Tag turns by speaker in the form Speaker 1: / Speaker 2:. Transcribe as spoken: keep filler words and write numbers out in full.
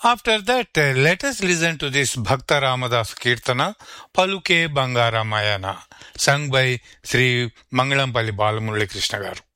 Speaker 1: After that, uh, let us listen to this Bhakta Ramadas Kirtana, Paluke Bangaramaya, sung by Sri Mangalampalli Balamurali Krishna garu.